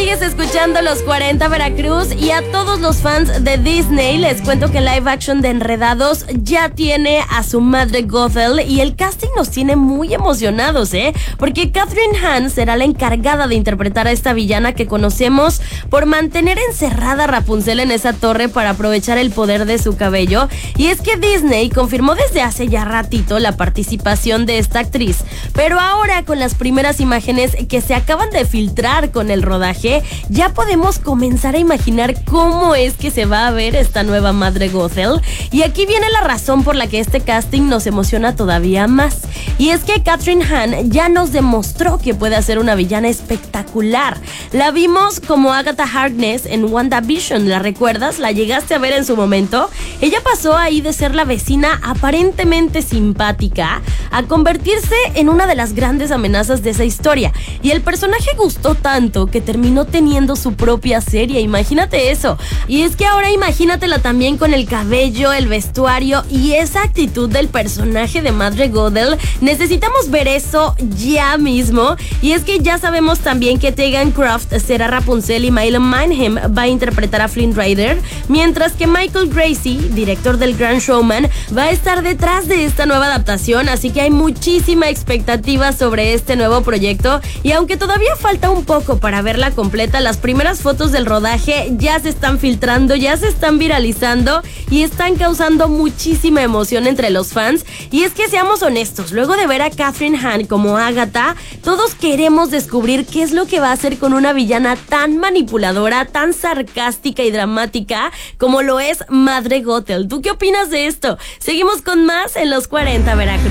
Sigues escuchando Los 40 Veracruz, y a todos los fans de Disney les cuento que live action de Enredados ya tiene a su madre Gothel, y el casting nos tiene muy emocionados, porque Kathryn Hahn será la encargada de interpretar a esta villana que conocemos por mantener encerrada a Rapunzel en esa torre para aprovechar el poder de su cabello. Y es que Disney confirmó desde hace ya ratito la participación de esta actriz, pero ahora con las primeras imágenes que se acaban de filtrar con el rodaje, ya podemos comenzar a imaginar cómo es que se va a ver esta nueva madre Gothel. Y aquí viene la razón por la que este casting nos emociona todavía más, y es que Kathryn Hahn ya nos demostró que puede hacer una villana espectacular. La vimos como Agatha Harkness en WandaVision, ¿la recuerdas? ¿La llegaste a ver en su momento? Ella pasó ahí de ser la vecina aparentemente simpática a convertirse en una de las grandes amenazas de esa historia, y el personaje gustó tanto que terminó teniendo su propia serie. Imagínate eso. Y es que ahora imagínatela también con el cabello, el vestuario y esa actitud del personaje de Madre Gothel. Necesitamos ver eso ya mismo. Y es que ya sabemos también que Tegan Croft será Rapunzel y Maila Manheim va a interpretar a Flynn Rider, mientras que Michael Gracie, director del Grand Showman, va a estar detrás de esta nueva adaptación. Así que hay muchísima expectativa sobre este nuevo proyecto, y aunque todavía falta un poco para verla completa, las primeras fotos del rodaje ya se están filtrando, ya se están viralizando y están causando muchísima emoción entre los fans. Y es que seamos honestos, luego de ver a Kathryn Hahn como Agatha, todos queremos descubrir qué es lo que va a hacer con una villana tan manipuladora, tan sarcástica y dramática como lo es Madre Gothel. ¿Tú qué opinas de esto? Seguimos con más en Los 40 Veracruz.